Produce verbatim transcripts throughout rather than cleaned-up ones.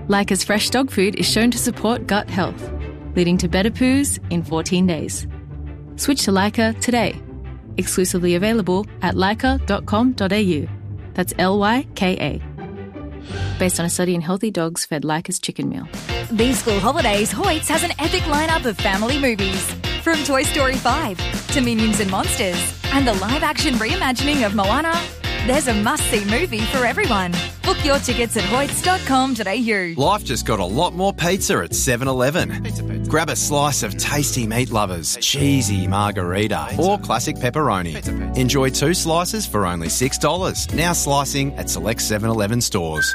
Leica's fresh dog food is shown to support gut health, leading to better poos in fourteen days. Switch to Leica today. Exclusively available at leica dot com dot a u. That's L Y K A. Based on a study in healthy dogs fed Leica's chicken meal. These school holidays, Hoyts has an epic lineup of family movies. From Toy Story five to Minions and Monsters and the live-action reimagining of Moana, there's a must-see movie for everyone. Book your tickets at hoyts dot com dot a u. Life just got a lot more pizza at seven eleven. Grab a slice of tasty meat lovers, cheesy margarita or classic pepperoni. Enjoy two slices for only six dollars. Now slicing at select seven eleven stores.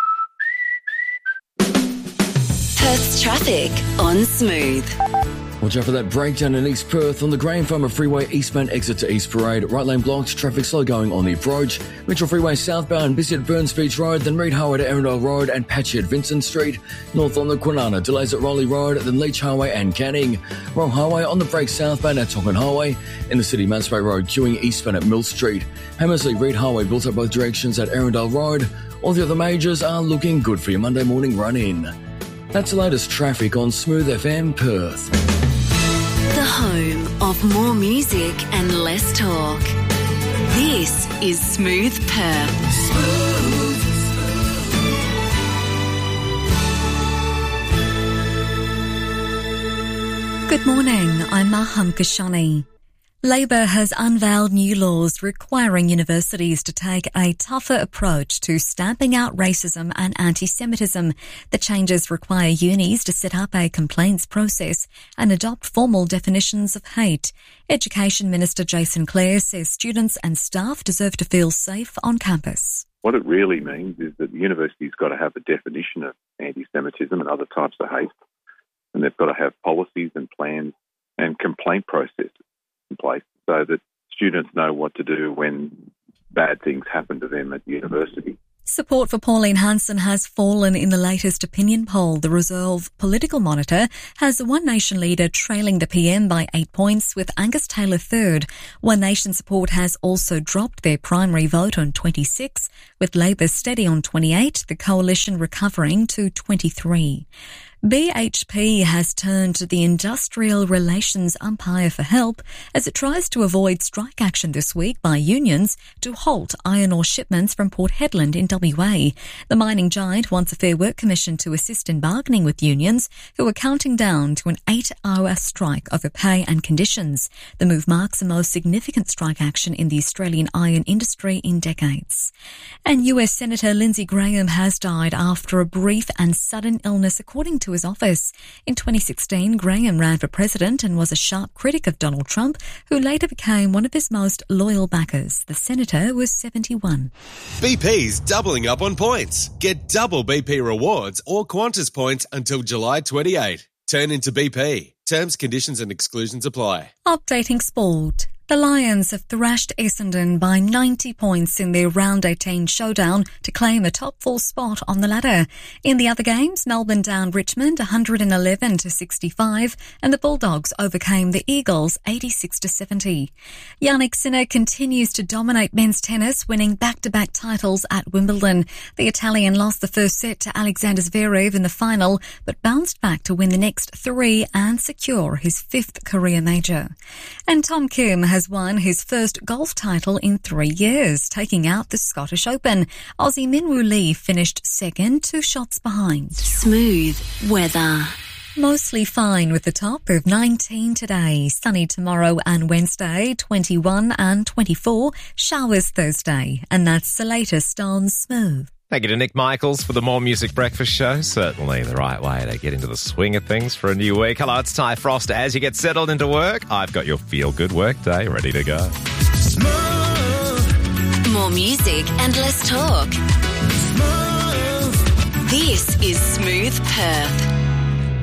Perth's traffic on Smooth. Watch out for that breakdown in East Perth on the Graham Farmer Freeway eastbound exit to East Parade. Right lane blocked, traffic slow going on the approach. Metro Freeway southbound, busy at Burns Beach Road, then Reed Highway to Arundel Road and patchy at Vincent Street. North on the Kwinana, delays at Raleigh Road, then Leach Highway and Canning. Royal Highway on the break southbound at Tonkin Highway. In the city, Mansbay Road queuing eastbound at Mill Street. Hammersley Reed Highway built up both directions at Arundel Road. All the other majors are looking good for your Monday morning run-in. That's the latest traffic on Smooth F M Perth. The home of more music and less talk. This is Smooth Perth. Smooth. Good morning, I'm Maham Kashani. Labor has unveiled new laws requiring universities to take a tougher approach to stamping out racism and anti-Semitism. The changes require unis to set up a complaints process and adopt formal definitions of hate. Education Minister Jason Clare says students and staff deserve to feel safe on campus. What it really means is that the university's got to have a definition of anti-Semitism and other types of hate, and they've got to have policies and plans and complaint processes in place so that students know what to do when bad things happen to them at the university. Support for Pauline Hanson has fallen in the latest opinion poll. The Resolve Political Monitor has the One Nation leader trailing the P M by eight points, with Angus Taylor third. One Nation support has also dropped their primary vote on twenty-six, with Labor steady on twenty-eight, the Coalition recovering to twenty-three. B H P has turned to the Industrial Relations umpire for help as it tries to avoid strike action this week by unions to halt iron ore shipments from Port Hedland in W A. The mining giant wants a Fair Work Commission to assist in bargaining with unions who are counting down to an eight-hour strike over pay and conditions. The move marks the most significant strike action in the Australian iron industry in decades. And U S Senator Lindsey Graham has died after a brief and sudden illness, according to his office. In twenty sixteen, Graham ran for president and was a sharp critic of Donald Trump, who later became one of his most loyal backers. The senator was seventy-one. B P's doubling up on points. Get double B P rewards or Qantas points until July twenty-eighth. Turn into B P. Terms, conditions and exclusions apply. Updating sport. The Lions have thrashed Essendon by ninety points in their round eighteen showdown to claim a top four spot on the ladder. In the other games, Melbourne downed Richmond one hundred eleven to sixty-five and the Bulldogs overcame the Eagles eighty-six to seventy. Jannik Sinner continues to dominate men's tennis, winning back-to-back titles at Wimbledon. The Italian lost the first set to Alexander Zverev in the final, but bounced back to win the next three and secure his fifth career major. And Tom Kim has won his first golf title in three years, taking out the Scottish Open. Aussie Minwoo Lee finished second, two shots behind. Smooth weather. Mostly fine with a top of nineteen today. Sunny tomorrow and Wednesday, twenty-one and twenty-four. Showers Thursday. And that's the latest on Smooth. Thank you to Nick Michaels for the More Music Breakfast Show. Certainly the right way to get into the swing of things for a new week. Hello, it's Ty Frost. As you get settled into work, I've got your feel-good work day ready to go. Smooth. More music and less talk. Smooth. This is Smooth Perth.